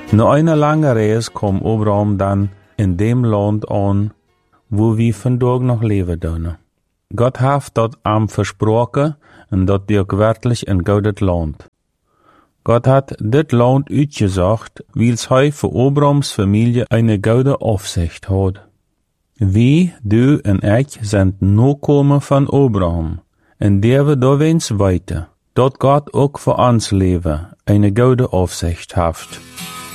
Na einer langen Reis kom Abraham dann in dem Land an, wo wir vandaag noch leben dürfen. Gott hat dort am versprochen und dat dir werklich ein gutes Land. Gott hat dit Land uitgezocht, weil's hij für Abrahams Familie eine gute Aufsicht hat. Wir, du und ich, sind Nachkommen von Abraham, und der wir da wens weiter, dat Gott auch für uns Leben eine gute Aufsicht hat.